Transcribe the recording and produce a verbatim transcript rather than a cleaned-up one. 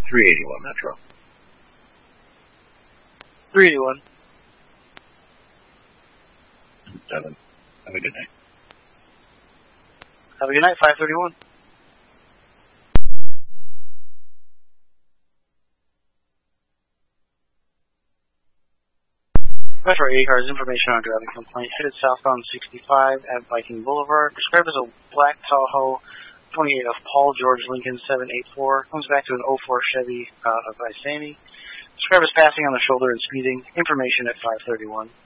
three eighty-one Metro. three eighty-one. Seven. Have a good night. Have a good night, five thirty-one. Metro eight cars, information on driving complaint. Headed southbound sixty-five at Viking Boulevard. Described as a black Tahoe twenty-eight of Paul George Lincoln seven eighty-four. Comes back to an oh four Chevy uh, of Isani. Described as passing on the shoulder and speeding. Information at five thirty-one.